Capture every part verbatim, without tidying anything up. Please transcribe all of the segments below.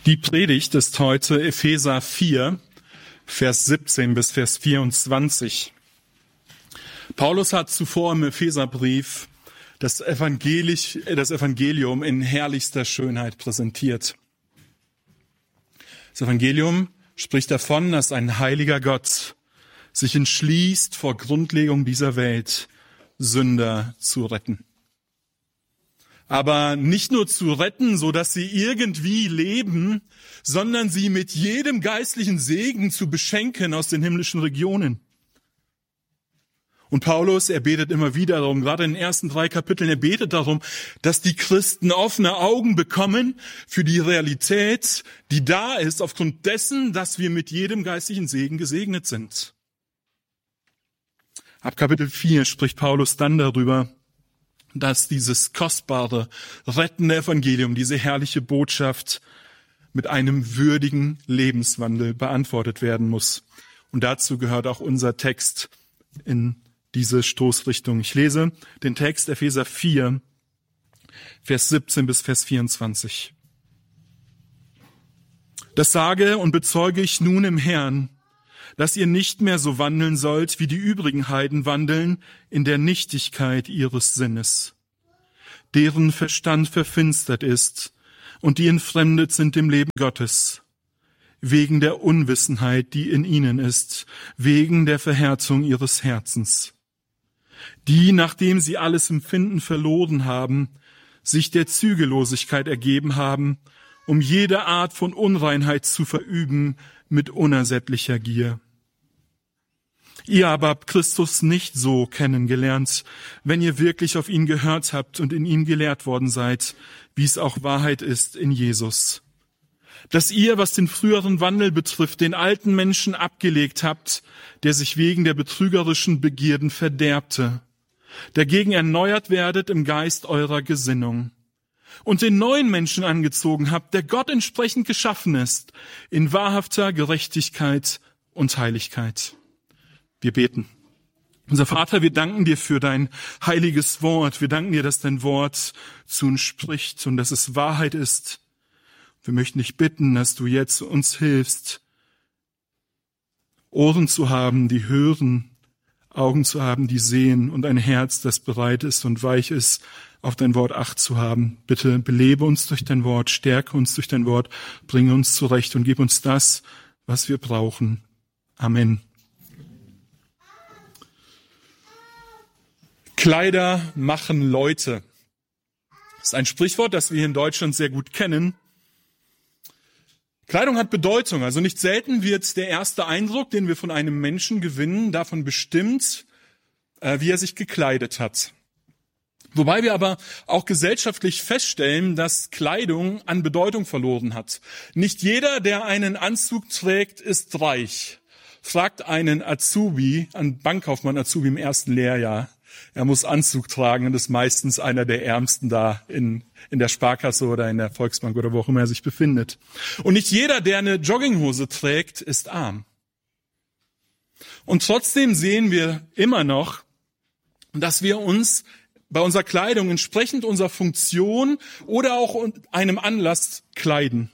Die Predigt ist heute Epheser vier, Vers siebzehn bis Vers vierundzwanzig. Paulus hat zuvor im Epheserbrief das, Evangelisch, das Evangelium in herrlichster Schönheit präsentiert. Das Evangelium spricht davon, dass ein heiliger Gott sich entschließt, vor Grundlegung dieser Welt Sünder zu retten. Aber nicht nur zu retten, so dass sie irgendwie leben, sondern sie mit jedem geistlichen Segen zu beschenken aus den himmlischen Regionen. Und Paulus, er betet immer wieder darum, gerade in den ersten drei Kapiteln, er betet darum, dass die Christen offene Augen bekommen für die Realität, die da ist, aufgrund dessen, dass wir mit jedem geistlichen Segen gesegnet sind. Ab Kapitel vier spricht Paulus dann darüber, dass dieses kostbare, rettende Evangelium, diese herrliche Botschaft mit einem würdigen Lebenswandel beantwortet werden muss. Und dazu gehört auch unser Text in diese Stoßrichtung. Ich lese den Text Epheser vier, Vers siebzehn bis Vers vierundzwanzig. Das sage und bezeuge ich nun im Herrn, dass ihr nicht mehr so wandeln sollt, wie die übrigen Heiden wandeln, in der Nichtigkeit ihres Sinnes, deren Verstand verfinstert ist und die entfremdet sind dem Leben Gottes, wegen der Unwissenheit, die in ihnen ist, wegen der Verhärtung ihres Herzens, die, nachdem sie alles Empfinden verloren haben, sich der Zügellosigkeit ergeben haben, um jede Art von Unreinheit zu verüben mit unersättlicher Gier. Ihr aber habt Christus nicht so kennengelernt, wenn ihr wirklich auf ihn gehört habt und in ihm gelehrt worden seid, wie es auch Wahrheit ist in Jesus. Dass ihr, was den früheren Wandel betrifft, den alten Menschen abgelegt habt, der sich wegen der betrügerischen Begierden verderbte, dagegen erneuert werdet im Geist eurer Gesinnung und den neuen Menschen angezogen habt, der Gott entsprechend geschaffen ist, in wahrhafter Gerechtigkeit und Heiligkeit. Wir beten. Unser Vater, wir danken dir für dein heiliges Wort. Wir danken dir, dass dein Wort zu uns spricht und dass es Wahrheit ist. Wir möchten dich bitten, dass du jetzt uns hilfst, Ohren zu haben, die hören, Augen zu haben, die sehen und ein Herz, das bereit ist und weich ist, auf dein Wort Acht zu haben. Bitte belebe uns durch dein Wort, stärke uns durch dein Wort, bringe uns zurecht und gib uns das, was wir brauchen. Amen. Kleider machen Leute. Das ist ein Sprichwort, das wir hier in Deutschland sehr gut kennen. Kleidung hat Bedeutung. Also nicht selten wird der erste Eindruck, den wir von einem Menschen gewinnen, davon bestimmt, wie er sich gekleidet hat. Wobei wir aber auch gesellschaftlich feststellen, dass Kleidung an Bedeutung verloren hat. Nicht jeder, der einen Anzug trägt, ist reich. Fragt einen Azubi, einen Bankkaufmann Azubi im ersten Lehrjahr. Er muss Anzug tragen und ist meistens einer der Ärmsten da in, in der Sparkasse oder in der Volksbank oder wo auch immer er sich befindet. Und nicht jeder, der eine Jogginghose trägt, ist arm. Und trotzdem sehen wir immer noch, dass wir uns bei unserer Kleidung entsprechend unserer Funktion oder auch einem Anlass kleiden.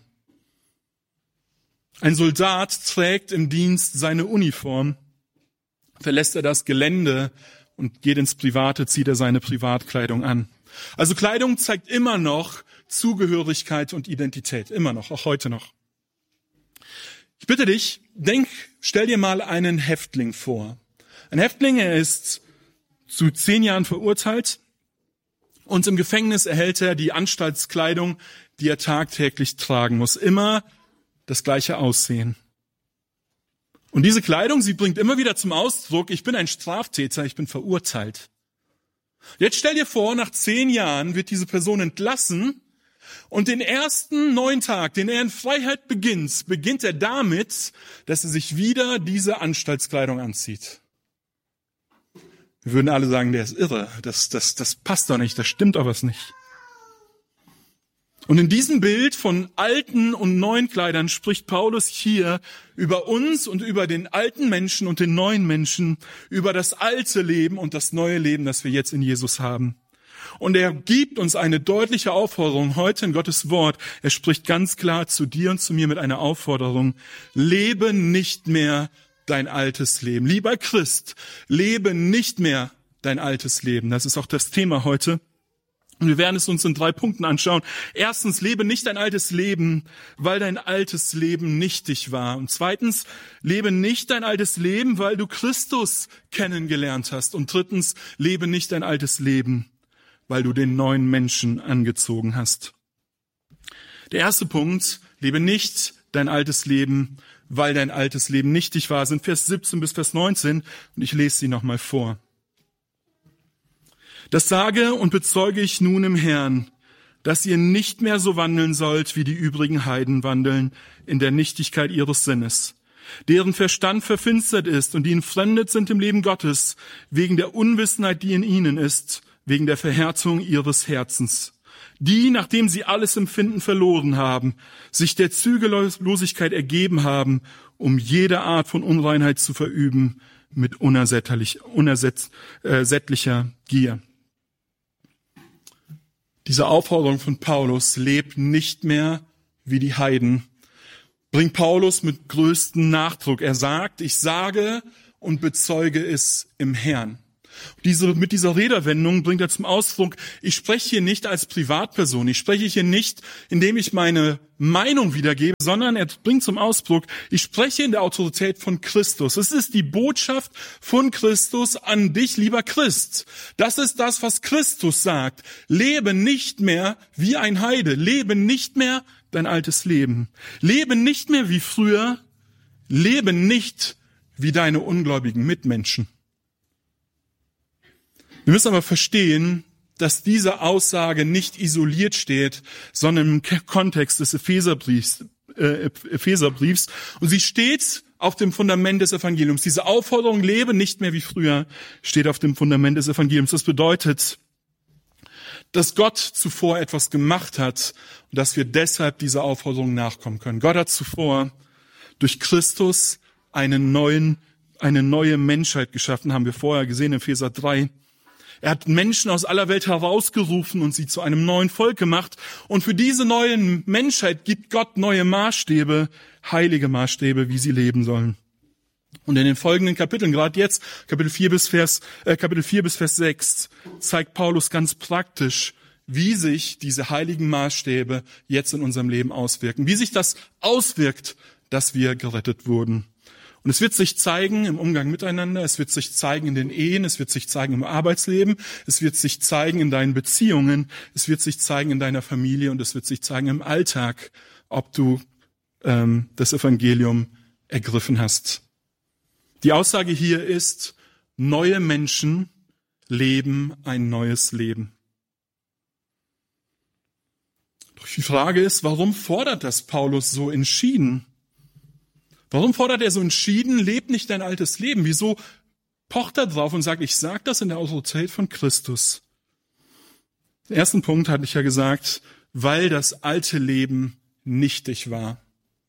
Ein Soldat trägt im Dienst seine Uniform, verlässt er das Gelände und geht ins Private, zieht er seine Privatkleidung an. Also Kleidung zeigt immer noch Zugehörigkeit und Identität. Immer noch, auch heute noch. Ich bitte dich, denk, stell dir mal einen Häftling vor. Ein Häftling, er ist zu zehn Jahren verurteilt und im Gefängnis erhält er die Anstaltskleidung, die er tagtäglich tragen muss. Immer das gleiche Aussehen. Und diese Kleidung, sie bringt immer wieder zum Ausdruck, ich bin ein Straftäter, ich bin verurteilt. Jetzt stell dir vor, nach zehn Jahren wird diese Person entlassen und den ersten neuen Tag, den er in Freiheit beginnt, beginnt er damit, dass er sich wieder diese Anstaltskleidung anzieht. Wir würden alle sagen, der ist irre, das, das, das passt doch nicht, das stimmt doch was nicht. Und in diesem Bild von alten und neuen Kleidern spricht Paulus hier über uns und über den alten Menschen und den neuen Menschen, über das alte Leben und das neue Leben, das wir jetzt in Jesus haben. Und er gibt uns eine deutliche Aufforderung heute in Gottes Wort. Er spricht ganz klar zu dir und zu mir mit einer Aufforderung. Lebe nicht mehr dein altes Leben. Lieber Christ, lebe nicht mehr dein altes Leben. Das ist auch das Thema heute. Und wir werden es uns in drei Punkten anschauen. Erstens, lebe nicht dein altes Leben, weil dein altes Leben nichtig war. Und zweitens, lebe nicht dein altes Leben, weil du Christus kennengelernt hast. Und drittens, lebe nicht dein altes Leben, weil du den neuen Menschen angezogen hast. Der erste Punkt, lebe nicht dein altes Leben, weil dein altes Leben nichtig war, sind Vers siebzehn bis Vers neunzehn. Und ich lese sie nochmal vor. Das sage und bezeuge ich nun im Herrn, dass ihr nicht mehr so wandeln sollt, wie die übrigen Heiden wandeln, in der Nichtigkeit ihres Sinnes, deren Verstand verfinstert ist und die entfremdet sind im Leben Gottes, wegen der Unwissenheit, die in ihnen ist, wegen der Verhärtung ihres Herzens. Die, nachdem sie alles Empfinden verloren haben, sich der Zügellosigkeit ergeben haben, um jede Art von Unreinheit zu verüben, mit unersättlich, unersättlicher Gier. Diese Aufforderung von Paulus, lebt nicht mehr wie die Heiden, bringt Paulus mit größtem Nachdruck. Er sagt, ich sage und bezeuge es im Herrn. Diese, mit dieser Redewendung bringt er zum Ausdruck, ich spreche hier nicht als Privatperson, ich spreche hier nicht, indem ich meine Meinung wiedergebe, sondern er bringt zum Ausdruck, ich spreche in der Autorität von Christus. Es ist die Botschaft von Christus an dich, lieber Christ. Das ist das, was Christus sagt. Lebe nicht mehr wie ein Heide, lebe nicht mehr dein altes Leben. Lebe nicht mehr wie früher, lebe nicht wie deine ungläubigen Mitmenschen. Wir müssen aber verstehen, dass diese Aussage nicht isoliert steht, sondern im Kontext des Epheserbriefs, äh, Epheserbriefs. Und sie steht auf dem Fundament des Evangeliums. Diese Aufforderung, lebe nicht mehr wie früher, steht auf dem Fundament des Evangeliums. Das bedeutet, dass Gott zuvor etwas gemacht hat und dass wir deshalb dieser Aufforderung nachkommen können. Gott hat zuvor durch Christus einen neuen, eine neue Menschheit geschaffen, haben wir vorher gesehen in Epheser drei. Er hat Menschen aus aller Welt herausgerufen und sie zu einem neuen Volk gemacht. Und für diese neue Menschheit gibt Gott neue Maßstäbe, heilige Maßstäbe, wie sie leben sollen. Und in den folgenden Kapiteln, gerade jetzt, Kapitel vier bis Vers, äh, Kapitel vier bis Vers sechs, zeigt Paulus ganz praktisch, wie sich diese heiligen Maßstäbe jetzt in unserem Leben auswirken. Wie sich das auswirkt, dass wir gerettet wurden. Und es wird sich zeigen im Umgang miteinander, es wird sich zeigen in den Ehen, es wird sich zeigen im Arbeitsleben, es wird sich zeigen in deinen Beziehungen, es wird sich zeigen in deiner Familie und es wird sich zeigen im Alltag, ob du ähm, das Evangelium ergriffen hast. Die Aussage hier ist, neue Menschen leben ein neues Leben. Doch die Frage ist, warum fordert das Paulus so entschieden? Warum fordert er so entschieden, lebt nicht dein altes Leben? Wieso pocht er drauf und sagt, ich sage das in der Autorität von Christus? Den ersten Punkt hatte ich ja gesagt, weil das alte Leben nichtig war.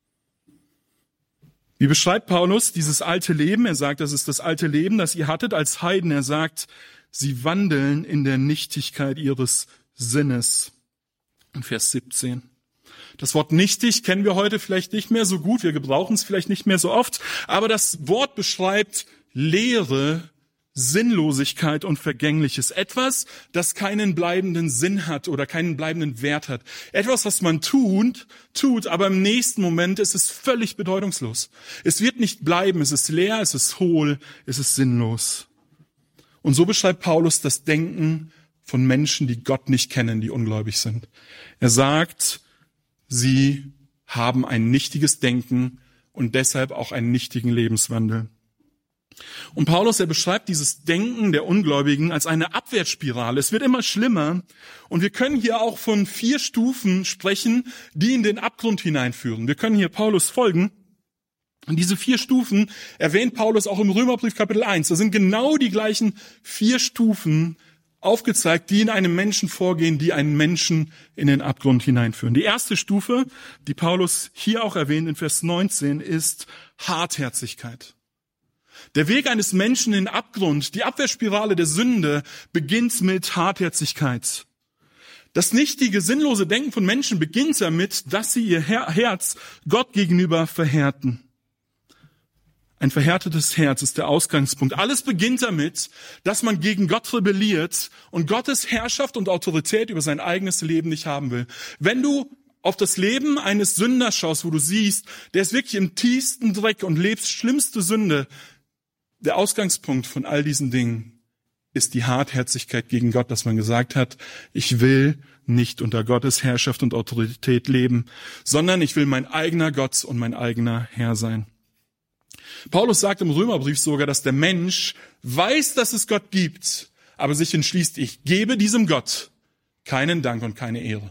Wie beschreibt Paulus dieses alte Leben? Er sagt, das ist das alte Leben, das ihr hattet als Heiden. Er sagt, sie wandeln in der Nichtigkeit ihres Sinnes. In Vers siebzehn. Das Wort nichtig kennen wir heute vielleicht nicht mehr so gut, wir gebrauchen es vielleicht nicht mehr so oft, aber das Wort beschreibt Leere, Sinnlosigkeit und Vergängliches. Etwas, das keinen bleibenden Sinn hat oder keinen bleibenden Wert hat. Etwas, was man tut, tut, aber im nächsten Moment ist es völlig bedeutungslos. Es wird nicht bleiben, es ist leer, es ist hohl, es ist sinnlos. Und so beschreibt Paulus das Denken von Menschen, die Gott nicht kennen, die ungläubig sind. Er sagt, sie haben ein nichtiges Denken und deshalb auch einen nichtigen Lebenswandel. Und Paulus, er beschreibt dieses Denken der Ungläubigen als eine Abwärtsspirale. Es wird immer schlimmer. Und wir können hier auch von vier Stufen sprechen, die in den Abgrund hineinführen. Wir können hier Paulus folgen. Und diese vier Stufen erwähnt Paulus auch im Römerbrief Kapitel eins. Das sind genau die gleichen vier Stufen aufgezeigt, die in einem Menschen vorgehen, die einen Menschen in den Abgrund hineinführen. Die erste Stufe, die Paulus hier auch erwähnt in Vers neunzehn, ist Hartherzigkeit. Der Weg eines Menschen in den Abgrund, die Abwärtsspirale der Sünde, beginnt mit Hartherzigkeit. Das nichtige, sinnlose Denken von Menschen beginnt damit, dass sie ihr Herz Gott gegenüber verhärten. Ein verhärtetes Herz ist der Ausgangspunkt. Alles beginnt damit, dass man gegen Gott rebelliert und Gottes Herrschaft und Autorität über sein eigenes Leben nicht haben will. Wenn du auf das Leben eines Sünders schaust, wo du siehst, der ist wirklich im tiefsten Dreck und lebt schlimmste Sünde, der Ausgangspunkt von all diesen Dingen ist die Hartherzigkeit gegen Gott, dass man gesagt hat, ich will nicht unter Gottes Herrschaft und Autorität leben, sondern ich will mein eigener Gott und mein eigener Herr sein. Paulus sagt im Römerbrief sogar, dass der Mensch weiß, dass es Gott gibt, aber sich entschließt, ich gebe diesem Gott keinen Dank und keine Ehre.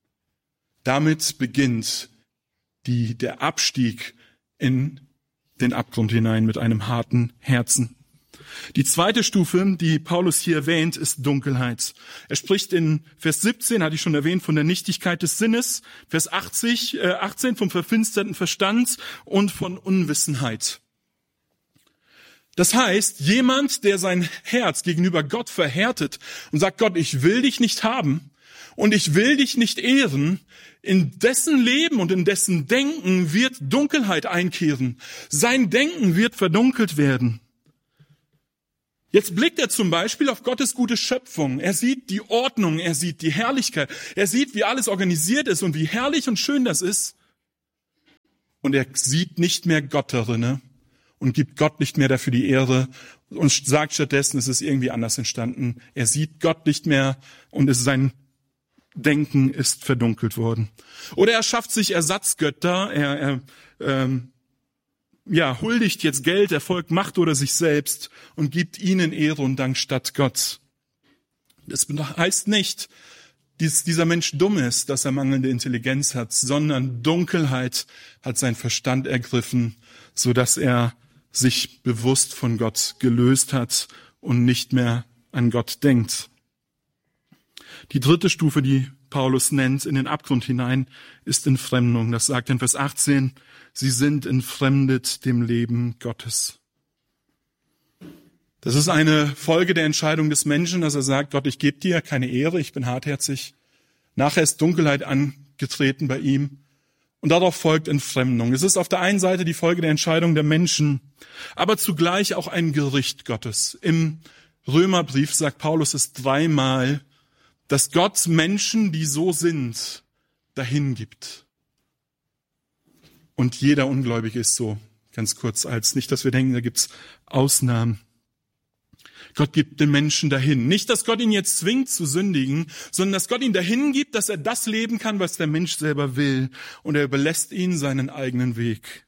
Damit beginnt die, der Abstieg in den Abgrund hinein mit einem harten Herzen. Die zweite Stufe, die Paulus hier erwähnt, ist Dunkelheit. Er spricht in Vers siebzehn, hatte ich schon erwähnt, von der Nichtigkeit des Sinnes, Vers achtzig, äh, achtzehn vom verfinsterten Verstand und von Unwissenheit. Das heißt, jemand, der sein Herz gegenüber Gott verhärtet und sagt, Gott, ich will dich nicht haben und ich will dich nicht ehren, in dessen Leben und in dessen Denken wird Dunkelheit einkehren. Sein Denken wird verdunkelt werden. Jetzt blickt er zum Beispiel auf Gottes gute Schöpfung. Er sieht die Ordnung, er sieht die Herrlichkeit, er sieht, wie alles organisiert ist und wie herrlich und schön das ist. Und er sieht nicht mehr Gott darin und gibt Gott nicht mehr dafür die Ehre und sagt stattdessen, es ist irgendwie anders entstanden. Er sieht Gott nicht mehr und es sein Denken ist verdunkelt worden. Oder er schafft sich Ersatzgötter, er, er ähm, ja, huldigt jetzt Geld, Erfolg, Macht oder sich selbst und gibt ihnen Ehre und Dank statt Gott. Das heißt nicht, dass dieser Mensch dumm ist, dass er mangelnde Intelligenz hat, sondern Dunkelheit hat seinen Verstand ergriffen, so dass er sich bewusst von Gott gelöst hat und nicht mehr an Gott denkt. Die dritte Stufe, die Paulus nennt, in den Abgrund hinein, ist Entfremdung. Das sagt in Vers achtzehn, sie sind entfremdet dem Leben Gottes. Das ist eine Folge der Entscheidung des Menschen, dass er sagt, Gott, ich gebe dir keine Ehre, ich bin hartherzig. Nachher ist Dunkelheit angetreten bei ihm und darauf folgt Entfremdung. Es ist auf der einen Seite die Folge der Entscheidung der Menschen, aber zugleich auch ein Gericht Gottes. Im Römerbrief sagt Paulus es dreimal, dass Gott Menschen, die so sind, dahin gibt. Und jeder Ungläubige ist so, ganz kurz als, nicht, dass wir denken, da gibt's Ausnahmen. Gott gibt den Menschen dahin. Nicht, dass Gott ihn jetzt zwingt zu sündigen, sondern dass Gott ihn dahin gibt, dass er das leben kann, was der Mensch selber will. Und er überlässt ihn seinen eigenen Weg.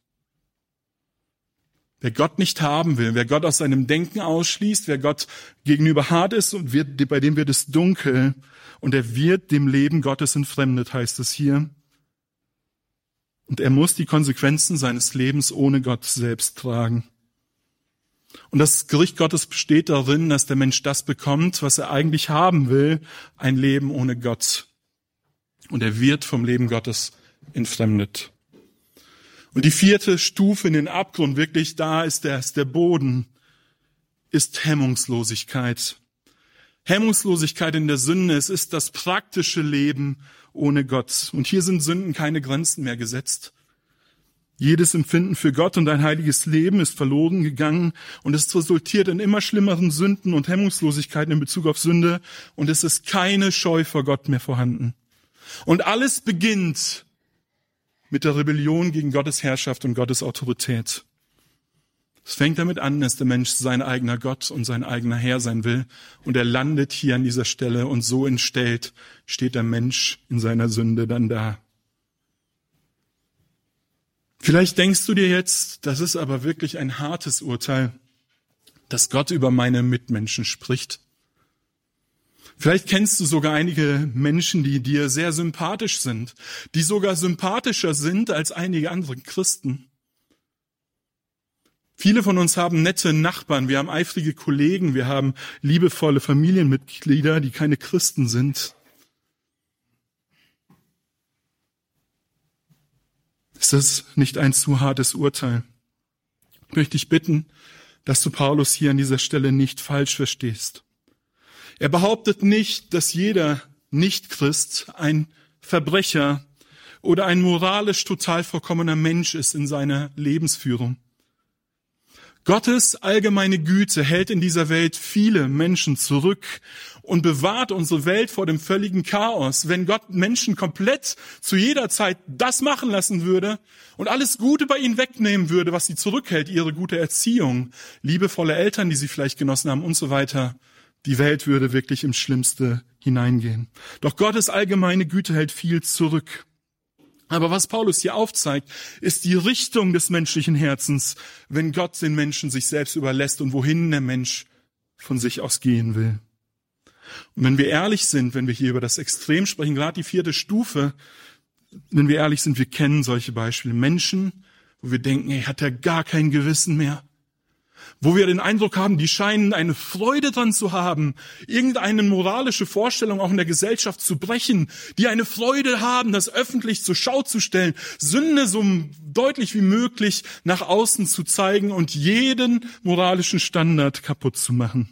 Wer Gott nicht haben will, wer Gott aus seinem Denken ausschließt, wer Gott gegenüber hart ist und wird, bei dem wird es dunkel und er wird dem Leben Gottes entfremdet, heißt es hier. Und er muss die Konsequenzen seines Lebens ohne Gott selbst tragen. Und das Gericht Gottes besteht darin, dass der Mensch das bekommt, was er eigentlich haben will, ein Leben ohne Gott. Und er wird vom Leben Gottes entfremdet. Und die vierte Stufe in den Abgrund, wirklich da ist der, ist der Boden, ist Hemmungslosigkeit. Hemmungslosigkeit in der Sünde, es ist das praktische Leben ohne Gott. Und hier sind Sünden keine Grenzen mehr gesetzt. Jedes Empfinden für Gott und ein heiliges Leben ist verloren gegangen und es resultiert in immer schlimmeren Sünden und Hemmungslosigkeiten in Bezug auf Sünde und es ist keine Scheu vor Gott mehr vorhanden. Und alles beginnt mit der Rebellion gegen Gottes Herrschaft und Gottes Autorität. Es fängt damit an, dass der Mensch sein eigener Gott und sein eigener Herr sein will. Und er landet hier an dieser Stelle und so entstellt steht der Mensch in seiner Sünde dann da. Vielleicht denkst du dir jetzt, das ist aber wirklich ein hartes Urteil, dass Gott über meine Mitmenschen spricht. Vielleicht kennst du sogar einige Menschen, die dir sehr sympathisch sind, die sogar sympathischer sind als einige andere Christen. Viele von uns haben nette Nachbarn, wir haben eifrige Kollegen, wir haben liebevolle Familienmitglieder, die keine Christen sind. Ist das nicht ein zu hartes Urteil? Ich möchte dich bitten, dass du Paulus hier an dieser Stelle nicht falsch verstehst. Er behauptet nicht, dass jeder Nicht-Christ ein Verbrecher oder ein moralisch total vollkommener Mensch ist in seiner Lebensführung. Gottes allgemeine Güte hält in dieser Welt viele Menschen zurück und bewahrt unsere Welt vor dem völligen Chaos. Wenn Gott Menschen komplett zu jeder Zeit das machen lassen würde und alles Gute bei ihnen wegnehmen würde, was sie zurückhält, ihre gute Erziehung, liebevolle Eltern, die sie vielleicht genossen haben und so weiter, die Welt würde wirklich ins Schlimmste hineingehen. Doch Gottes allgemeine Güte hält viel zurück. Aber was Paulus hier aufzeigt, ist die Richtung des menschlichen Herzens, wenn Gott den Menschen sich selbst überlässt und wohin der Mensch von sich aus gehen will. Und wenn wir ehrlich sind, wenn wir hier über das Extrem sprechen, gerade die vierte Stufe, wenn wir ehrlich sind, wir kennen solche Beispiele. Menschen, wo wir denken, ey, hat er gar kein Gewissen mehr. Wo wir den Eindruck haben, die scheinen eine Freude dran zu haben, irgendeine moralische Vorstellung auch in der Gesellschaft zu brechen, die eine Freude haben, das öffentlich zur Schau zu stellen, Sünde so deutlich wie möglich nach außen zu zeigen und jeden moralischen Standard kaputt zu machen.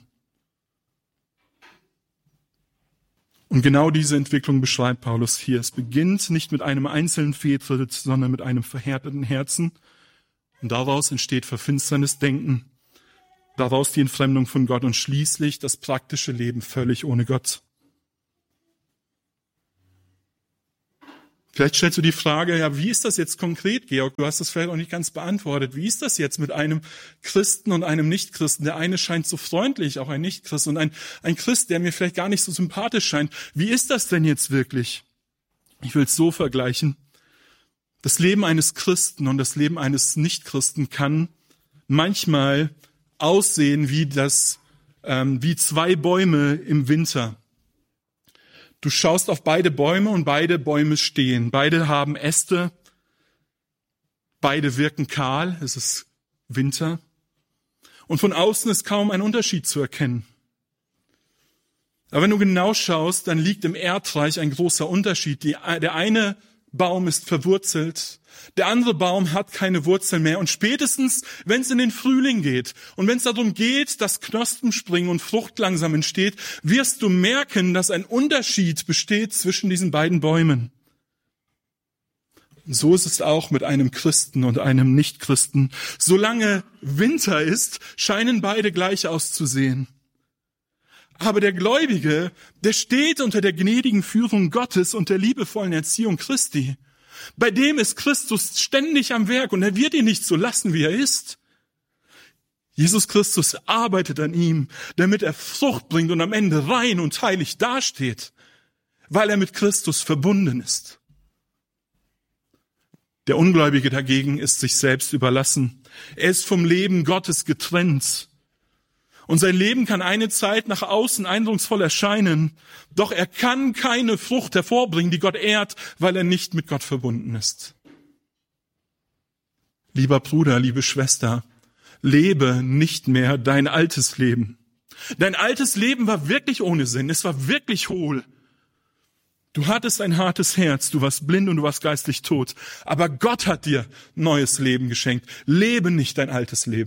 Und genau diese Entwicklung beschreibt Paulus hier. Es beginnt nicht mit einem einzelnen Fehltritt, sondern mit einem verhärteten Herzen. Und daraus entsteht verfinsternes Denken. Daraus die Entfremdung von Gott und schließlich das praktische Leben völlig ohne Gott. Vielleicht stellst du die Frage, ja, wie ist das jetzt konkret, Georg? Du hast das vielleicht auch nicht ganz beantwortet. Wie ist das jetzt mit einem Christen und einem Nichtchristen? Der eine scheint so freundlich, auch ein Nichtchrist, und ein, ein Christ, der mir vielleicht gar nicht so sympathisch scheint. Wie ist das denn jetzt wirklich? Ich will es so vergleichen. Das Leben eines Christen und das Leben eines Nichtchristen kann manchmal aussehen wie das, ähm, wie zwei Bäume im Winter. Du schaust auf beide Bäume und beide Bäume stehen. Beide haben Äste. Beide wirken kahl. Es ist Winter. Und von außen ist kaum ein Unterschied zu erkennen. Aber wenn du genau schaust, dann liegt im Erdreich ein großer Unterschied. Die, der eine Baum ist verwurzelt, der andere Baum hat keine Wurzeln mehr. Und spätestens, wenn es in den Frühling geht und wenn es darum geht, dass Knospen springen und Frucht langsam entsteht, wirst du merken, dass ein Unterschied besteht zwischen diesen beiden Bäumen. Und so ist es auch mit einem Christen und einem Nichtchristen. Solange Winter ist, scheinen beide gleich auszusehen. Aber der Gläubige, der steht unter der gnädigen Führung Gottes und der liebevollen Erziehung Christi. Bei dem ist Christus ständig am Werk und er wird ihn nicht so lassen, wie er ist. Jesus Christus arbeitet an ihm, damit er Frucht bringt und am Ende rein und heilig dasteht, weil er mit Christus verbunden ist. Der Ungläubige dagegen ist sich selbst überlassen. Er ist vom Leben Gottes getrennt. Und sein Leben kann eine Zeit nach außen eindrucksvoll erscheinen, doch er kann keine Frucht hervorbringen, die Gott ehrt, weil er nicht mit Gott verbunden ist. Lieber Bruder, liebe Schwester, lebe nicht mehr dein altes Leben. Dein altes Leben war wirklich ohne Sinn, es war wirklich hohl. Du hattest ein hartes Herz, du warst blind und du warst geistlich tot, aber Gott hat dir neues Leben geschenkt. Lebe nicht dein altes Leben.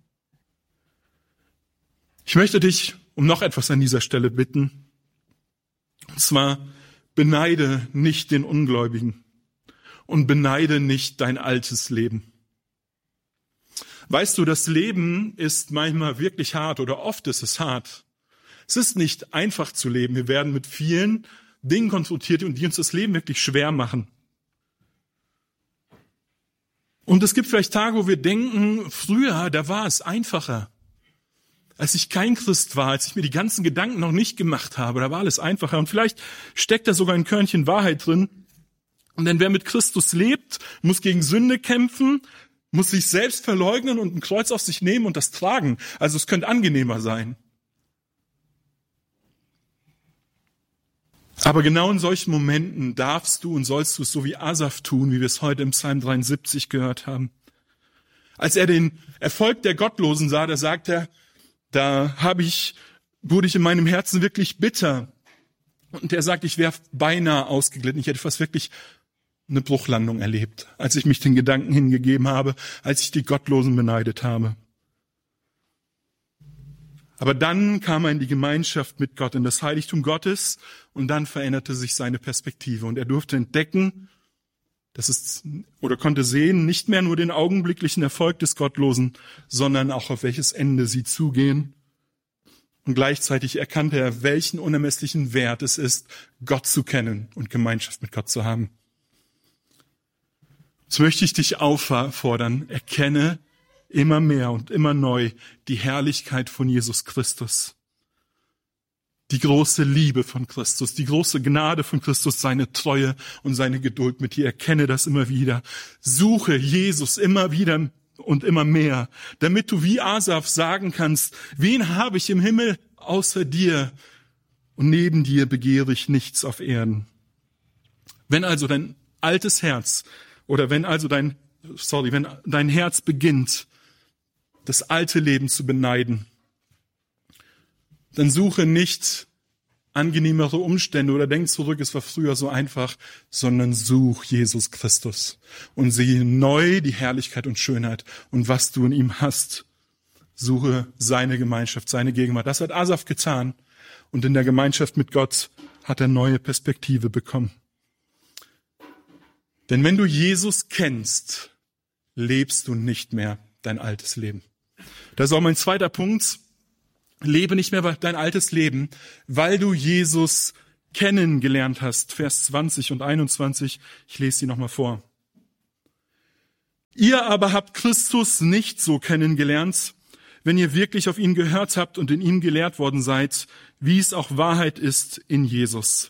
Ich möchte dich um noch etwas an dieser Stelle bitten. Und zwar, beneide nicht den Ungläubigen und beneide nicht dein altes Leben. Weißt du, das Leben ist manchmal wirklich hart oder oft ist es hart. Es ist nicht einfach zu leben. Wir werden mit vielen Dingen konfrontiert und die uns das Leben wirklich schwer machen. Und es gibt vielleicht Tage, wo wir denken, früher, da war es einfacher. Als ich kein Christ war, als ich mir die ganzen Gedanken noch nicht gemacht habe, da war alles einfacher. Und vielleicht steckt da sogar ein Körnchen Wahrheit drin. Und denn wer mit Christus lebt, muss gegen Sünde kämpfen, muss sich selbst verleugnen und ein Kreuz auf sich nehmen und das tragen. Also es könnte angenehmer sein. Aber genau in solchen Momenten darfst du und sollst du es so wie Asaf tun, wie wir es heute im Psalm dreiundsiebzig gehört haben. Als er den Erfolg der Gottlosen sah, da sagt er, da habe ich, wurde ich in meinem Herzen wirklich bitter. Und er sagt, ich wäre beinahe ausgeglitten. Ich hätte fast wirklich eine Bruchlandung erlebt, als ich mich den Gedanken hingegeben habe, als ich die Gottlosen beneidet habe. Aber dann kam er in die Gemeinschaft mit Gott, in das Heiligtum Gottes, und dann veränderte sich seine Perspektive. Und er durfte entdecken, dass es, oder konnte sehen, nicht mehr nur den augenblicklichen Erfolg des Gottlosen, sondern auch auf welches Ende sie zugehen. Und gleichzeitig erkannte er, welchen unermesslichen Wert es ist, Gott zu kennen und Gemeinschaft mit Gott zu haben. So möchte ich dich auffordern, erkenne immer mehr und immer neu die Herrlichkeit von Jesus Christus. Die große Liebe von Christus, die große Gnade von Christus, seine Treue und seine Geduld mit dir. Erkenne das immer wieder. Suche Jesus immer wieder und immer mehr, damit du wie Asaf sagen kannst, wen habe ich im Himmel außer dir? Und neben dir begehre ich nichts auf Erden. Wenn also dein altes Herz oder wenn also dein, sorry, wenn dein Herz beginnt, das alte Leben zu beneiden, dann suche nicht angenehmere Umstände oder denk zurück, es war früher so einfach, sondern such Jesus Christus und sehe neu die Herrlichkeit und Schönheit und was du in ihm hast. Suche seine Gemeinschaft, seine Gegenwart. Das hat Asaf getan und in der Gemeinschaft mit Gott hat er neue Perspektive bekommen. Denn wenn du Jesus kennst, lebst du nicht mehr dein altes Leben. Das ist auch mein zweiter Punkt. Lebe nicht mehr dein altes Leben, weil du Jesus kennengelernt hast. Vers zwanzig und einundzwanzig, ich lese sie nochmal vor. Ihr aber habt Christus nicht so kennengelernt, wenn ihr wirklich auf ihn gehört habt und in ihm gelehrt worden seid, wie es auch Wahrheit ist in Jesus.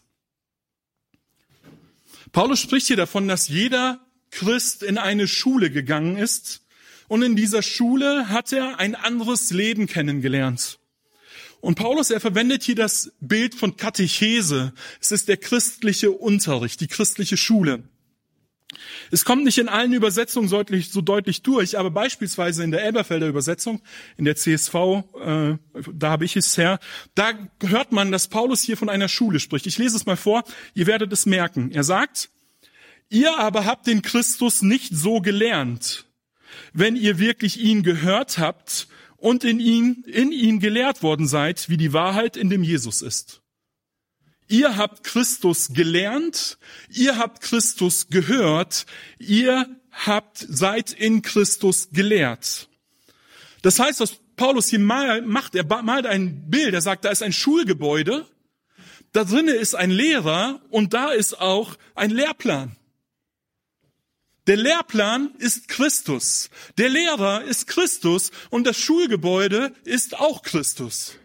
Paulus spricht hier davon, dass jeder Christ in eine Schule gegangen ist und in dieser Schule hat er ein anderes Leben kennengelernt. Und Paulus, er verwendet hier das Bild von Katechese. Es ist der christliche Unterricht, die christliche Schule. Es kommt nicht in allen Übersetzungen so deutlich, so deutlich durch, aber beispielsweise in der Elberfelder Übersetzung, in der C S V, äh, da habe ich es her, da hört man, dass Paulus hier von einer Schule spricht. Ich lese es mal vor, ihr werdet es merken. Er sagt, ihr aber habt den Christus nicht so gelernt, wenn ihr wirklich ihn gehört habt und in ihm, in ihm gelehrt worden seid, wie die Wahrheit in dem Jesus ist. Ihr habt Christus gelernt, ihr habt Christus gehört, ihr habt, seid in Christus gelehrt. Das heißt, was Paulus hier mal macht, er malt ein Bild, er sagt, da ist ein Schulgebäude, da drinnen ist ein Lehrer und da ist auch ein Lehrplan. Der Lehrplan ist Christus, der Lehrer ist Christus und das Schulgebäude ist auch Christus.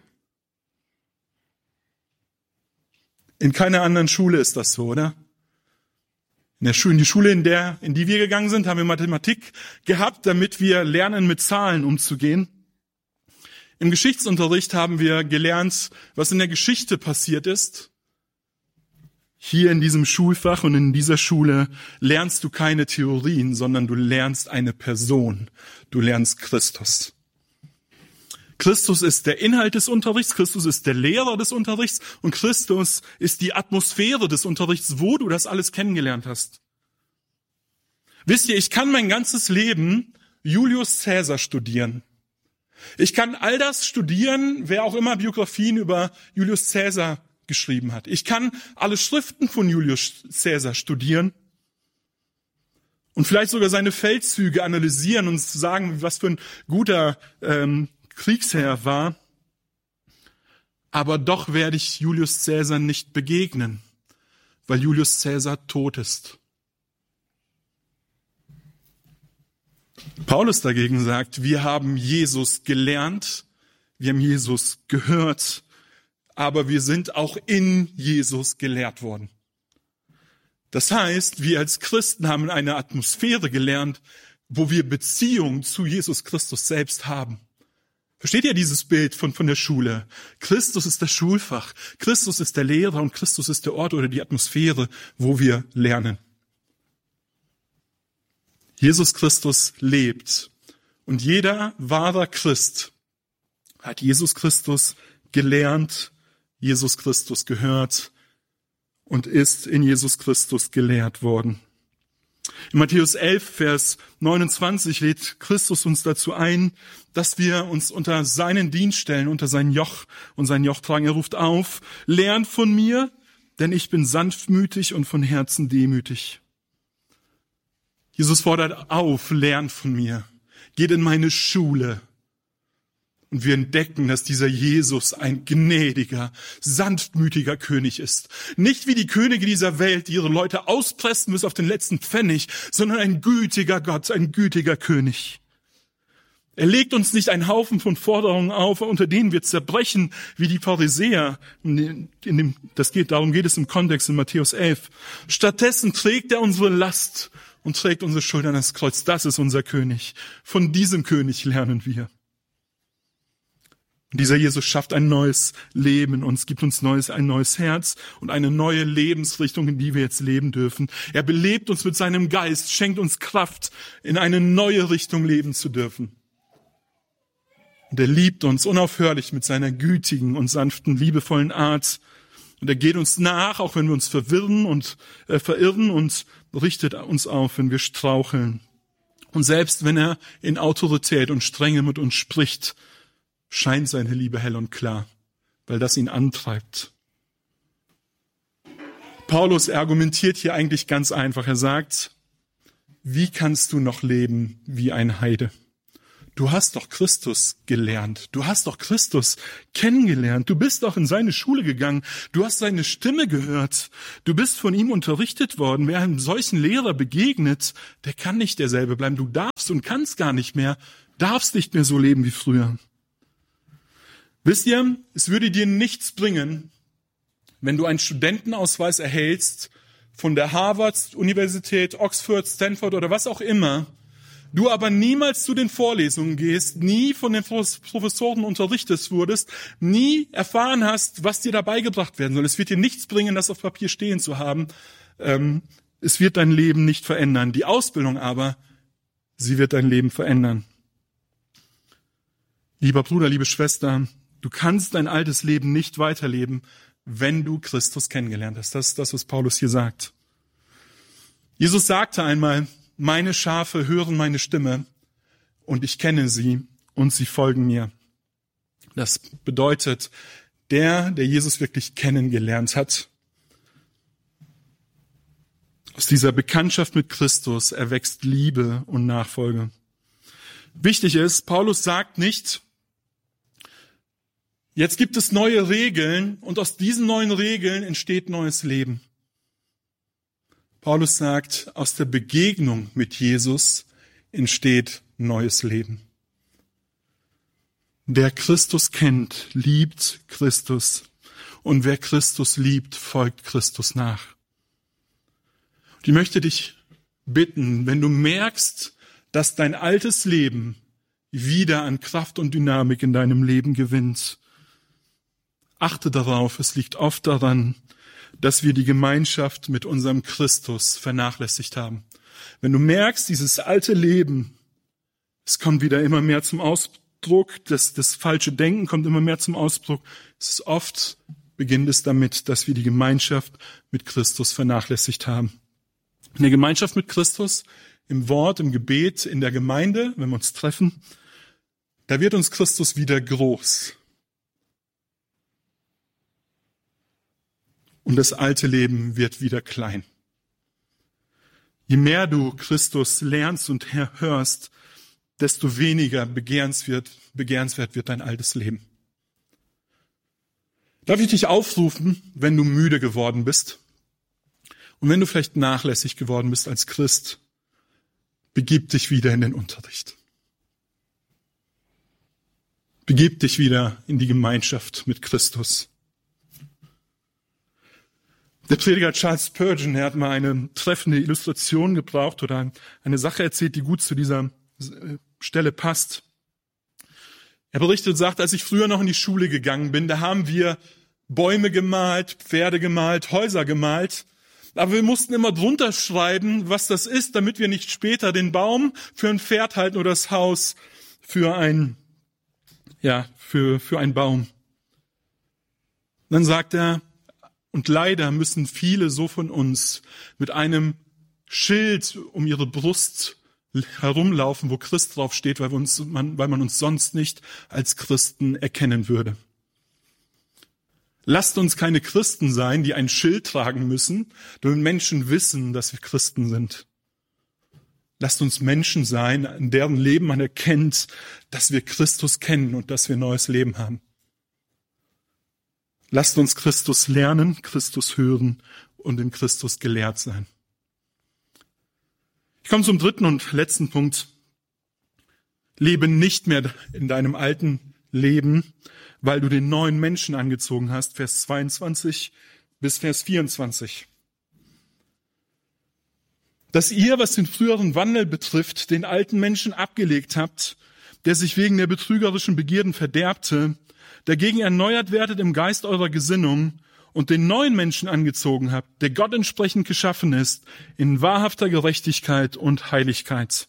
In keiner anderen Schule ist das so, oder? In der Schule, in die Schule, in der, in die wir gegangen sind, haben wir Mathematik gehabt, damit wir lernen, mit Zahlen umzugehen. Im Geschichtsunterricht haben wir gelernt, was in der Geschichte passiert ist. Hier in diesem Schulfach und in dieser Schule lernst du keine Theorien, sondern du lernst eine Person. Du lernst Christus. Christus ist der Inhalt des Unterrichts, Christus ist der Lehrer des Unterrichts und Christus ist die Atmosphäre des Unterrichts, wo du das alles kennengelernt hast. Wisst ihr, ich kann mein ganzes Leben Julius Caesar studieren. Ich kann all das studieren, wer auch immer Biografien über Julius Caesar geschrieben hat. Ich kann alle Schriften von Julius Caesar studieren und vielleicht sogar seine Feldzüge analysieren und sagen, was für ein guter ähm, Kriegsherr war, aber doch werde ich Julius Caesar nicht begegnen, weil Julius Caesar tot ist. Paulus dagegen sagt, wir haben Jesus gelernt, wir haben Jesus gehört, aber wir sind auch in Jesus gelehrt worden. Das heißt, wir als Christen haben eine Atmosphäre gelernt, wo wir Beziehung zu Jesus Christus selbst haben. Versteht ihr dieses Bild von, von der Schule? Christus ist das Schulfach, Christus ist der Lehrer und Christus ist der Ort oder die Atmosphäre, wo wir lernen. Jesus Christus lebt und jeder wahrer Christ hat Jesus Christus gelernt, Jesus Christus gehört und ist in Jesus Christus gelehrt worden. In Matthäus elf, Vers neunundzwanzig lädt Christus uns dazu ein, dass wir uns unter seinen Dienst stellen, unter sein Joch und sein Joch tragen. Er ruft auf, lernt von mir, denn ich bin sanftmütig und von Herzen demütig. Jesus fordert auf, lernt von mir, geht in meine Schule. Und wir entdecken, dass dieser Jesus ein gnädiger, sanftmütiger König ist. Nicht wie die Könige dieser Welt, die ihre Leute auspressen bis auf den letzten Pfennig, sondern ein gütiger Gott, ein gütiger König. Er legt uns nicht einen Haufen von Forderungen auf, unter denen wir zerbrechen, wie die Pharisäer. In dem, das geht, darum geht es im Kontext in Matthäus elf. Stattdessen trägt er unsere Last und trägt unsere Schuld an das Kreuz. Das ist unser König. Von diesem König lernen wir. Und dieser Jesus schafft ein neues Leben in uns, gibt uns neues, ein neues Herz und eine neue Lebensrichtung, in die wir jetzt leben dürfen. Er belebt uns mit seinem Geist, schenkt uns Kraft, in eine neue Richtung leben zu dürfen. Und er liebt uns unaufhörlich mit seiner gütigen und sanften, liebevollen Art. Und er geht uns nach, auch wenn wir uns verwirren und äh, verirren, und richtet uns auf, wenn wir straucheln. Und selbst wenn er in Autorität und Strenge mit uns spricht, scheint seine Liebe hell und klar, weil das ihn antreibt. Paulus argumentiert hier eigentlich ganz einfach. Er sagt, wie kannst du noch leben wie ein Heide? Du hast doch Christus gelernt. Du hast doch Christus kennengelernt. Du bist doch in seine Schule gegangen. Du hast seine Stimme gehört. Du bist von ihm unterrichtet worden. Wer einem solchen Lehrer begegnet, der kann nicht derselbe bleiben. Du darfst und kannst gar nicht mehr, darfst nicht mehr so leben wie früher. Wisst ihr, es würde dir nichts bringen, wenn du einen Studentenausweis erhältst von der Harvard-Universität, Oxford, Stanford oder was auch immer, du aber niemals zu den Vorlesungen gehst, nie von den Professoren unterrichtet wurdest, nie erfahren hast, was dir da beigebracht werden soll. Es wird dir nichts bringen, das auf Papier stehen zu haben. Ähm, es wird dein Leben nicht verändern. Die Ausbildung aber, sie wird dein Leben verändern. Lieber Bruder, liebe Schwester, du kannst dein altes Leben nicht weiterleben, wenn du Christus kennengelernt hast. Das ist das, was Paulus hier sagt. Jesus sagte einmal, meine Schafe hören meine Stimme und ich kenne sie und sie folgen mir. Das bedeutet, der, der Jesus wirklich kennengelernt hat, aus dieser Bekanntschaft mit Christus erwächst Liebe und Nachfolge. Wichtig ist, Paulus sagt nicht, jetzt gibt es neue Regeln und aus diesen neuen Regeln entsteht neues Leben. Paulus sagt, aus der Begegnung mit Jesus entsteht neues Leben. Wer Christus kennt, liebt Christus. Und wer Christus liebt, folgt Christus nach. Und ich möchte dich bitten, wenn du merkst, dass dein altes Leben wieder an Kraft und Dynamik in deinem Leben gewinnt, achte darauf, es liegt oft daran, dass wir die Gemeinschaft mit unserem Christus vernachlässigt haben. Wenn du merkst, dieses alte Leben, es kommt wieder immer mehr zum Ausdruck, das, das falsche Denken kommt immer mehr zum Ausdruck, es ist oft, beginnt es damit, dass wir die Gemeinschaft mit Christus vernachlässigt haben. In der Gemeinschaft mit Christus, im Wort, im Gebet, in der Gemeinde, wenn wir uns treffen, da wird uns Christus wieder groß. Und das alte Leben wird wieder klein. Je mehr du Christus lernst und hörst, desto weniger begehrenswert, begehrenswert wird dein altes Leben. Darf ich dich aufrufen, wenn du müde geworden bist und wenn du vielleicht nachlässig geworden bist als Christ, begib dich wieder in den Unterricht. Begib dich wieder in die Gemeinschaft mit Christus. Der Prediger Charles Spurgeon, er hat mal eine treffende Illustration gebraucht oder eine Sache erzählt, die gut zu dieser Stelle passt. Er berichtet und sagt, als ich früher noch in die Schule gegangen bin, da haben wir Bäume gemalt, Pferde gemalt, Häuser gemalt. Aber wir mussten immer drunter schreiben, was das ist, damit wir nicht später den Baum für ein Pferd halten oder das Haus für ein, ja, für, für einen Baum. Dann sagt er, und leider müssen viele so von uns mit einem Schild um ihre Brust herumlaufen, wo Christ drauf steht, weil, wir uns, man, weil man uns sonst nicht als Christen erkennen würde. Lasst uns keine Christen sein, die ein Schild tragen müssen, damit Menschen wissen, dass wir Christen sind. Lasst uns Menschen sein, in deren Leben man erkennt, dass wir Christus kennen und dass wir neues Leben haben. Lasst uns Christus lernen, Christus hören und in Christus gelehrt sein. Ich komme zum dritten und letzten Punkt. Lebe nicht mehr in deinem alten Leben, weil du den neuen Menschen angezogen hast, Vers zweiundzwanzig bis Vers vierundzwanzig. Dass ihr, was den früheren Wandel betrifft, den alten Menschen abgelegt habt, der sich wegen der betrügerischen Begierden verderbte, dagegen erneuert werdet im Geist eurer Gesinnung und den neuen Menschen angezogen habt, der Gott entsprechend geschaffen ist, in wahrhafter Gerechtigkeit und Heiligkeit.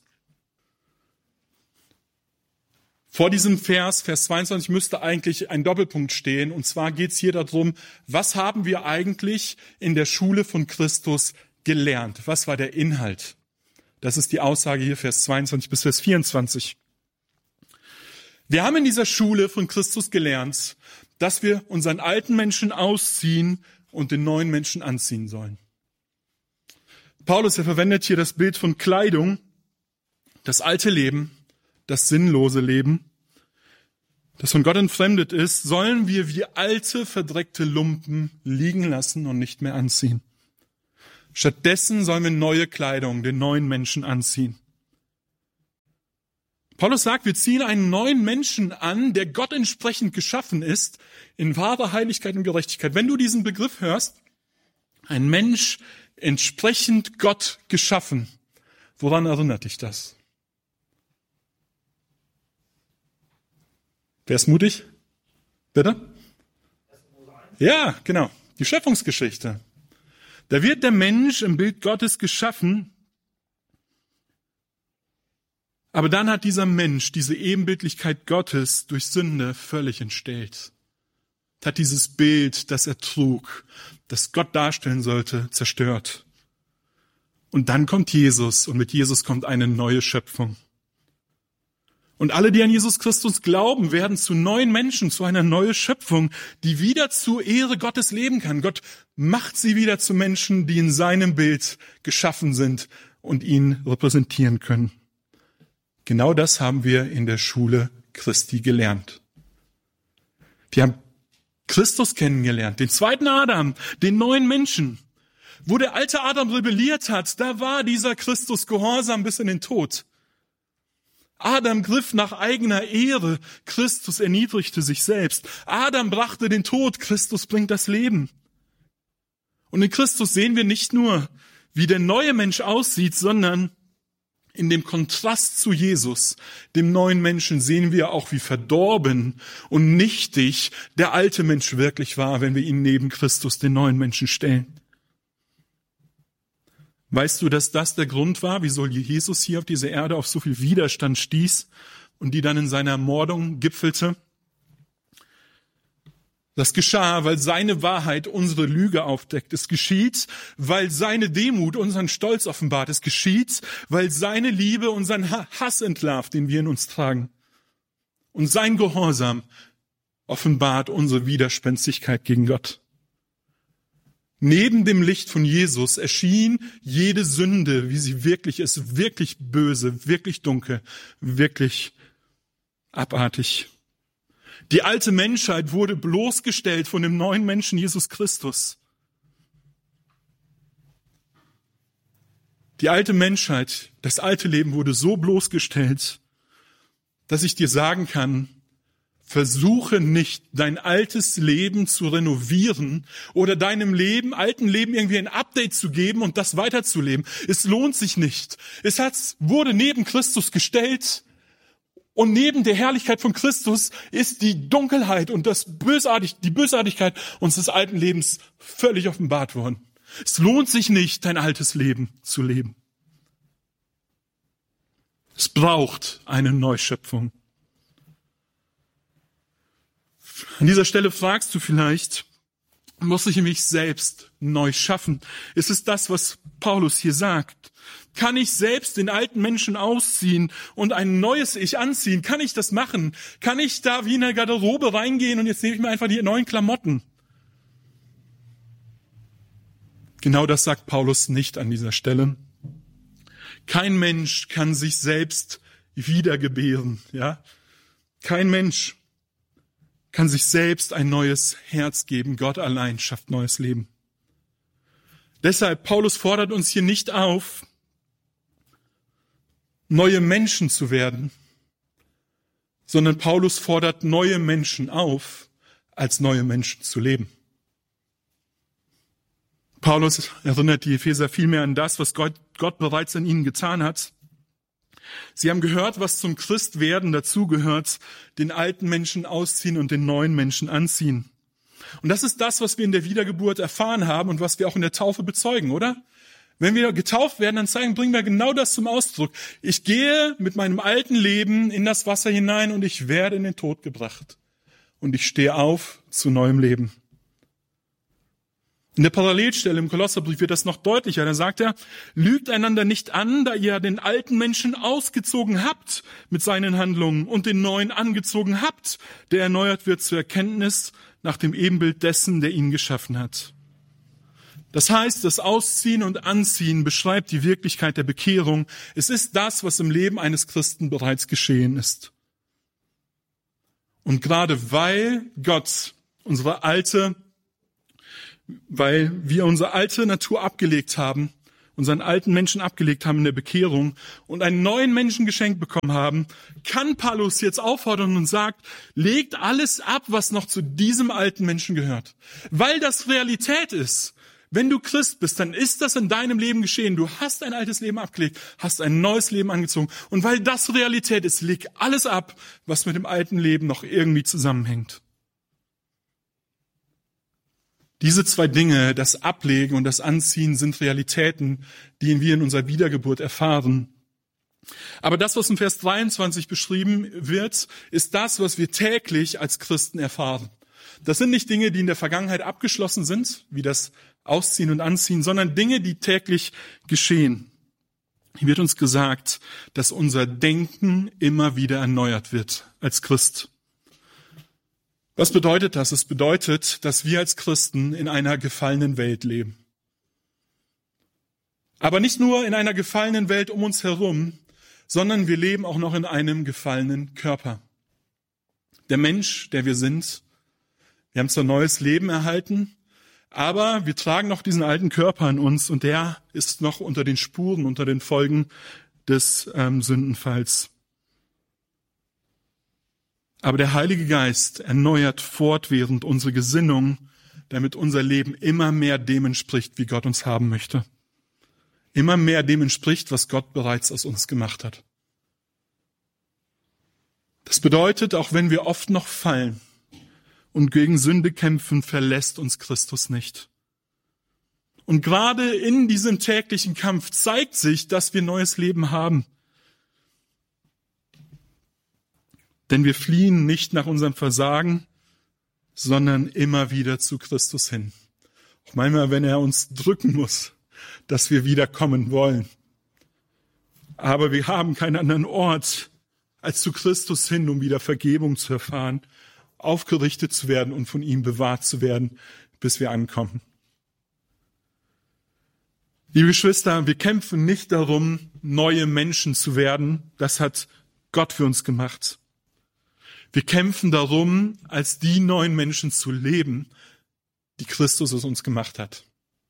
Vor diesem Vers, Vers zweiundzwanzig, müsste eigentlich ein Doppelpunkt stehen. Und zwar geht es hier darum, was haben wir eigentlich in der Schule von Christus gelernt? Was war der Inhalt? Das ist die Aussage hier, Vers zweiundzwanzig bis Vers vierundzwanzig. Wir haben in dieser Schule von Christus gelernt, dass wir unseren alten Menschen ausziehen und den neuen Menschen anziehen sollen. Paulus, er verwendet hier das Bild von Kleidung, das alte Leben, das sinnlose Leben, das von Gott entfremdet ist, sollen wir wie alte, verdreckte Lumpen liegen lassen und nicht mehr anziehen. Stattdessen sollen wir neue Kleidung, den neuen Menschen anziehen. Paulus sagt, wir ziehen einen neuen Menschen an, der Gott entsprechend geschaffen ist, in wahrer Heiligkeit und Gerechtigkeit. Wenn du diesen Begriff hörst, ein Mensch entsprechend Gott geschaffen, woran erinnert dich das? Wer ist mutig? Bitte? Ja, genau. Die Schöpfungsgeschichte. Da wird der Mensch im Bild Gottes geschaffen, aber dann hat dieser Mensch diese Ebenbildlichkeit Gottes durch Sünde völlig entstellt. Hat dieses Bild, das er trug, das Gott darstellen sollte, zerstört. Und dann kommt Jesus und mit Jesus kommt eine neue Schöpfung. Und alle, die an Jesus Christus glauben, werden zu neuen Menschen, zu einer neuen Schöpfung, die wieder zur Ehre Gottes leben kann. Gott macht sie wieder zu Menschen, die in seinem Bild geschaffen sind und ihn repräsentieren können. Genau das haben wir in der Schule Christi gelernt. Wir haben Christus kennengelernt, den zweiten Adam, den neuen Menschen. Wo der alte Adam rebelliert hat, da war dieser Christus gehorsam bis in den Tod. Adam griff nach eigener Ehre, Christus erniedrigte sich selbst. Adam brachte den Tod, Christus bringt das Leben. Und in Christus sehen wir nicht nur, wie der neue Mensch aussieht, sondern in dem Kontrast zu Jesus, dem neuen Menschen, sehen wir auch, wie verdorben und nichtig der alte Mensch wirklich war, wenn wir ihn neben Christus, den neuen Menschen, stellen. Weißt du, dass das der Grund war, wieso Jesus hier auf dieser Erde auf so viel Widerstand stieß und die dann in seiner Ermordung gipfelte? Das geschah, weil seine Wahrheit unsere Lüge aufdeckt. Es geschieht, weil seine Demut unseren Stolz offenbart. Es geschieht, weil seine Liebe unseren Hass entlarvt, den wir in uns tragen. Und sein Gehorsam offenbart unsere Widerspenstigkeit gegen Gott. Neben dem Licht von Jesus erschien jede Sünde, wie sie wirklich ist, wirklich böse, wirklich dunkel, wirklich abartig. Die alte Menschheit wurde bloßgestellt von dem neuen Menschen Jesus Christus. Die alte Menschheit, das alte Leben wurde so bloßgestellt, dass ich dir sagen kann, versuche nicht, dein altes Leben zu renovieren oder deinem Leben, alten Leben irgendwie ein Update zu geben und das weiterzuleben. Es lohnt sich nicht. Es hat, wurde neben Christus gestellt und neben der Herrlichkeit von Christus ist die Dunkelheit und das Bösartig, die Bösartigkeit unseres alten Lebens völlig offenbart worden. Es lohnt sich nicht, dein altes Leben zu leben. Es braucht eine Neuschöpfung. An dieser Stelle fragst du vielleicht, muss ich mich selbst neu schaffen? Ist es das, was Paulus hier sagt? Kann ich selbst den alten Menschen ausziehen und ein neues Ich anziehen? Kann ich das machen? Kann ich da wie in der Garderobe reingehen und jetzt nehme ich mir einfach die neuen Klamotten? Genau das sagt Paulus nicht an dieser Stelle. Kein Mensch kann sich selbst wiedergebären, ja? Kein Mensch kann sich selbst ein neues Herz geben. Gott allein schafft neues Leben. Deshalb, Paulus fordert uns hier nicht auf, neue Menschen zu werden, sondern Paulus fordert neue Menschen auf, als neue Menschen zu leben. Paulus erinnert die Epheser vielmehr an das, was Gott, Gott bereits an ihnen getan hat. Sie haben gehört, was zum Christwerden dazugehört, den alten Menschen ausziehen und den neuen Menschen anziehen. Und das ist das, was wir in der Wiedergeburt erfahren haben und was wir auch in der Taufe bezeugen, oder? Wenn wir getauft werden, dann zeigen, bringen wir genau das zum Ausdruck. Ich gehe mit meinem alten Leben in das Wasser hinein und ich werde in den Tod gebracht. Und ich stehe auf zu neuem Leben. In der Parallelstelle im Kolosserbrief wird das noch deutlicher. Da sagt er, lügt einander nicht an, da ihr den alten Menschen ausgezogen habt mit seinen Handlungen und den neuen angezogen habt, der erneuert wird zur Erkenntnis nach dem Ebenbild dessen, der ihn geschaffen hat. Das heißt, das Ausziehen und Anziehen beschreibt die Wirklichkeit der Bekehrung. Es ist das, was im Leben eines Christen bereits geschehen ist. Und gerade weil Gott unsere alte Weil wir unsere alte Natur abgelegt haben, unseren alten Menschen abgelegt haben in der Bekehrung und einen neuen Menschen geschenkt bekommen haben, kann Paulus jetzt auffordern und sagt, legt alles ab, was noch zu diesem alten Menschen gehört. Weil das Realität ist. Wenn du Christ bist, dann ist das in deinem Leben geschehen. Du hast ein altes Leben abgelegt, hast ein neues Leben angezogen. Und weil das Realität ist, leg alles ab, was mit dem alten Leben noch irgendwie zusammenhängt. Diese zwei Dinge, das Ablegen und das Anziehen, sind Realitäten, die wir in unserer Wiedergeburt erfahren. Aber das, was in Vers dreiundzwanzig beschrieben wird, ist das, was wir täglich als Christen erfahren. Das sind nicht Dinge, die in der Vergangenheit abgeschlossen sind, wie das Ausziehen und Anziehen, sondern Dinge, die täglich geschehen. Hier wird uns gesagt, dass unser Denken immer wieder erneuert wird als Christ. Was bedeutet das? Es bedeutet, dass wir als Christen in einer gefallenen Welt leben. Aber nicht nur in einer gefallenen Welt um uns herum, sondern wir leben auch noch in einem gefallenen Körper. Der Mensch, der wir sind, wir haben zwar neues Leben erhalten, aber wir tragen noch diesen alten Körper in uns und der ist noch unter den Spuren, unter den Folgen des ähm, Sündenfalls. Aber der Heilige Geist erneuert fortwährend unsere Gesinnung, damit unser Leben immer mehr dem entspricht, wie Gott uns haben möchte. Immer mehr dem entspricht, was Gott bereits aus uns gemacht hat. Das bedeutet, auch wenn wir oft noch fallen und gegen Sünde kämpfen, verlässt uns Christus nicht. Und gerade in diesem täglichen Kampf zeigt sich, dass wir neues Leben haben. Denn wir fliehen nicht nach unserem Versagen, sondern immer wieder zu Christus hin. Auch manchmal, wenn er uns drücken muss, dass wir wiederkommen wollen. Aber wir haben keinen anderen Ort als zu Christus hin, um wieder Vergebung zu erfahren, aufgerichtet zu werden und von ihm bewahrt zu werden, bis wir ankommen. Liebe Geschwister, wir kämpfen nicht darum, neue Menschen zu werden. Das hat Gott für uns gemacht. Wir kämpfen darum, als die neuen Menschen zu leben, die Christus aus uns gemacht hat.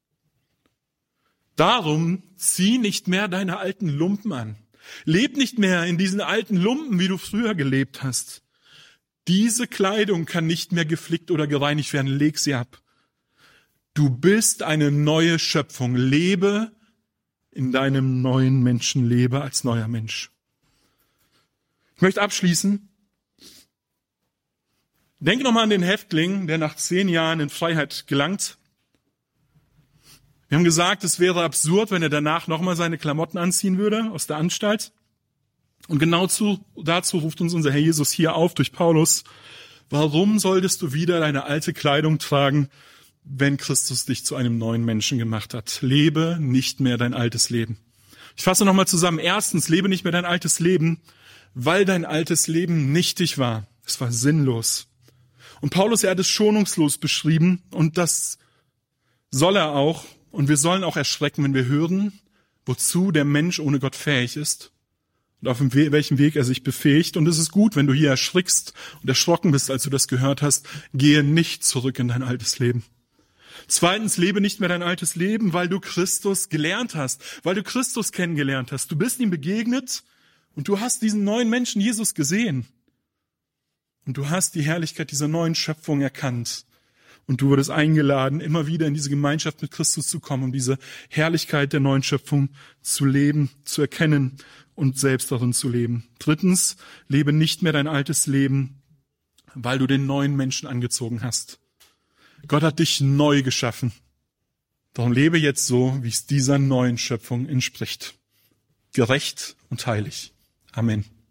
Darum zieh nicht mehr deine alten Lumpen an. Leb nicht mehr in diesen alten Lumpen, wie du früher gelebt hast. Diese Kleidung kann nicht mehr geflickt oder gereinigt werden. Leg sie ab. Du bist eine neue Schöpfung. Lebe in deinem neuen Menschen. Lebe als neuer Mensch. Ich möchte abschließen. Denke nochmal an den Häftling, der nach zehn Jahren in Freiheit gelangt. Wir haben gesagt, es wäre absurd, wenn er danach nochmal seine Klamotten anziehen würde aus der Anstalt. Und genau zu, dazu ruft uns unser Herr Jesus hier auf durch Paulus. Warum solltest du wieder deine alte Kleidung tragen, wenn Christus dich zu einem neuen Menschen gemacht hat. Lebe nicht mehr dein altes Leben. Ich fasse nochmal zusammen. Erstens, lebe nicht mehr dein altes Leben, weil dein altes Leben nichtig war. Es war sinnlos. Und Paulus, er hat es schonungslos beschrieben und das soll er auch. Und wir sollen auch erschrecken, wenn wir hören, wozu der Mensch ohne Gott fähig ist und auf welchem Weg er sich befähigt. Und es ist gut, wenn du hier erschrickst und erschrocken bist, als du das gehört hast. Gehe nicht zurück in dein altes Leben. Zweitens, lebe nicht mehr dein altes Leben, weil du Christus gelernt hast, weil du Christus kennengelernt hast. Du bist ihm begegnet und du hast diesen neuen Menschen Jesus gesehen. Und du hast die Herrlichkeit dieser neuen Schöpfung erkannt. Und du wurdest eingeladen, immer wieder in diese Gemeinschaft mit Christus zu kommen, um diese Herrlichkeit der neuen Schöpfung zu leben, zu erkennen und selbst darin zu leben. Drittens, lebe nicht mehr dein altes Leben, weil du den neuen Menschen angezogen hast. Gott hat dich neu geschaffen. Darum lebe jetzt so, wie es dieser neuen Schöpfung entspricht. Gerecht und heilig. Amen.